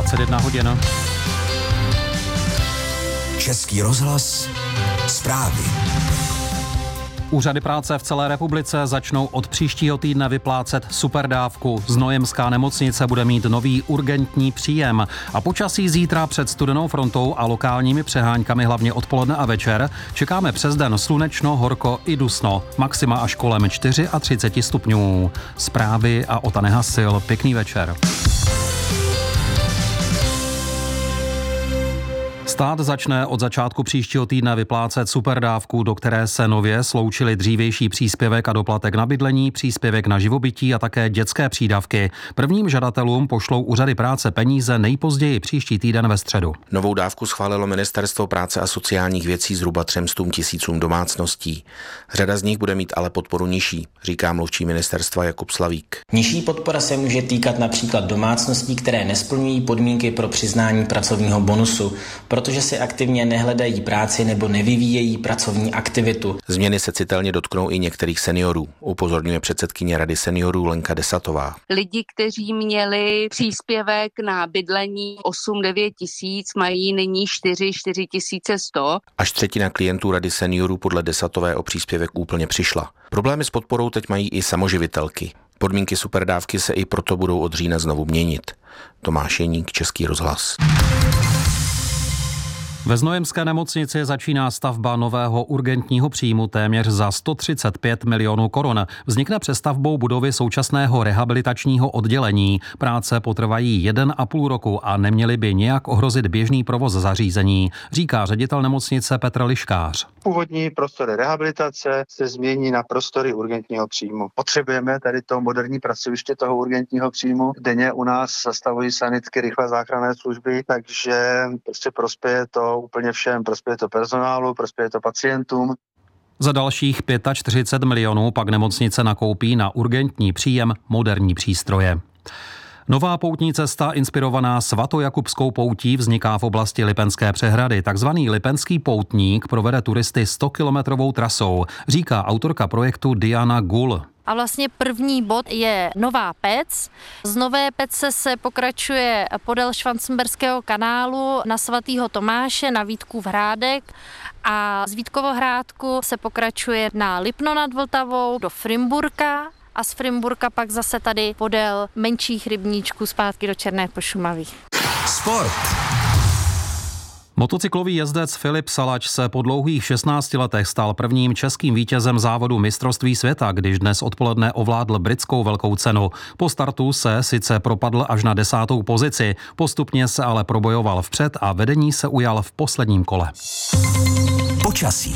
21 hodin. Český rozhlas, zprávy. Úřady práce v celé republice začnou od příštího týdne vyplácet superdávku. Znojemská nemocnice bude mít nový urgentní příjem a počasí zítra před studenou frontou a lokálními přeháňkami hlavně odpoledne a večer čekáme přes den slunečno, horko i dusno. Maxima až kolem 34 stupňů. Zprávy a Ota Nehasil. Pěkný večer. Stát začne od začátku příštího týdne vyplácet superdávku, do které se nově sloučily dřívější příspěvek a doplatek na bydlení, příspěvek na živobytí a také dětské přídavky. Prvním žadatelům pošlou úřady práce peníze nejpozději příští týden ve středu. Novou dávku schválilo Ministerstvo práce a sociálních věcí zhruba 300 000 domácností. Řada z nich bude mít ale podporu nižší, říká mluvčí ministerstva Jakub Slavík. Nižší podpora se může týkat například domácností, které nesplňují podmínky pro přiznání pracovního bonusu, protože si aktivně nehledají práci nebo nevyvíjejí pracovní aktivitu. Změny se citelně dotknou i některých seniorů, upozorňuje předsedkyně Rady seniorů Lenka Desatová. Lidi, kteří měli příspěvek na bydlení 8-9 tisíc, mají nyní 4 100. Až třetina klientů Rady seniorů podle Desatové o příspěvek úplně přišla. Problémy s podporou teď mají i samoživitelky. Podmínky superdávky se i proto budou od října znovu měnit. Tomáš Jeník, Český rozhlas. Ve Znojemské nemocnici začíná stavba nového urgentního příjmu téměř za 135 milionů korun. Vznikne přestavbou budovy současného rehabilitačního oddělení. Práce potrvají 1,5 roku a neměly by nějak ohrozit běžný provoz zařízení, říká ředitel nemocnice Petr Liškář. Původní prostory rehabilitace se změní na prostory urgentního příjmu. Potřebujeme tady to moderní pracoviště toho urgentního příjmu. Denně u nás zastavují sanitky, rychlé záchranné služby, takže prostě prospěje to úplně všem, prospěje to personálu, prospěje to pacientům. Za dalších 45 milionů pak nemocnice nakoupí na urgentní příjem moderní přístroje. Nová poutní cesta inspirovaná svatojakubskou poutí vzniká v oblasti Lipenské přehrady. Takzvaný Lipenský poutník provede turisty 100-kilometrovou trasou, říká autorka projektu Diana Gul. A vlastně první bod je Nová Pec. Z Nové Pece se pokračuje podél Švancemberského kanálu na svatého Tomáše, na Vítkův Hrádek a z Vítkovohrádku se pokračuje na Lipno nad Vltavou do Frimburka a z Frimburka pak zase tady podél menších rybníčků zpátky do Černé Pošumavy. Sport. Motocyklový jezdec Filip Salač se po dlouhých 16 letech stal prvním českým vítězem závodu mistrovství světa, když dnes odpoledne ovládl britskou velkou cenu. Po startu se sice propadl až na 10. pozici, postupně se ale probojoval vpřed a vedení se ujal v posledním kole. Počasí.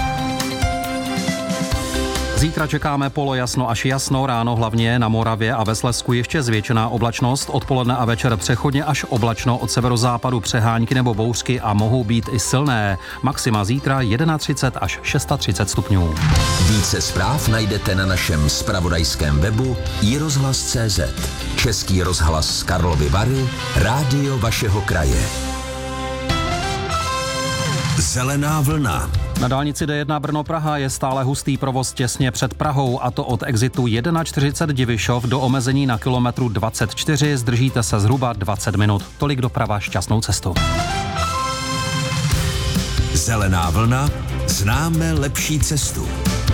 Zítra čekáme polojasno až jasno, ráno hlavně na Moravě a ve Slezsku ještě zvětšená oblačnost, odpoledne a večer přechodně až oblačno, od severozápadu přehánky nebo bouřky a mohou být i silné. Maxima zítra 31 až 36 stupňů. Více zpráv najdete na našem zpravodajském webu iRozhlas.cz. Český rozhlas Karlovy Vary, rádio vašeho kraje. Zelená vlna. Na dálnici D1 Brno-Praha je stále hustý provoz těsně před Prahou, a to od exitu 41 Divišov do omezení na kilometru 24. Zdržíte se zhruba 20 minut. Tolik doprava, šťastnou cestu. Zelená vlna. Známe lepší cestu.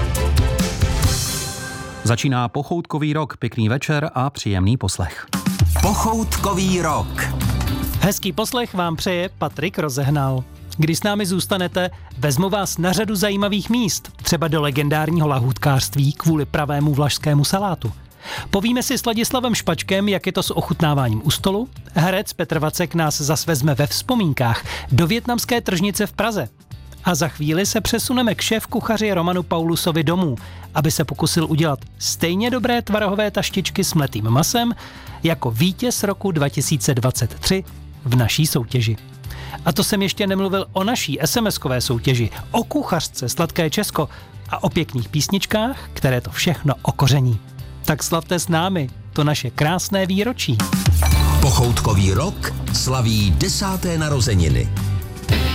Začíná pochoutkový rok. Pěkný večer a příjemný poslech. Pochoutkový rok. Hezký poslech vám přeje Patrik Rozehnal. Když s námi zůstanete, vezmu vás na řadu zajímavých míst, třeba do legendárního lahůdkářství kvůli pravému vlašskému salátu. Povíme si s Ladislavem Špačkem, jak je to s ochutnáváním u stolu. Herec Petr Vacek nás zas vezme ve vzpomínkách do vietnamské tržnice v Praze. A za chvíli se přesuneme k šéfkuchaři Romanu Paulusovi domů, aby se pokusil udělat stejně dobré tvarohové taštičky s mletým masem jako vítěz roku 2023 v naší soutěži. A to jsem ještě nemluvil o naší SMS-kové soutěži, o kuchařce Sladké Česko a o pěkných písničkách, které to všechno okoření. Tak slavte s námi to naše krásné výročí. Pochoutkový rok slaví 10. narozeniny.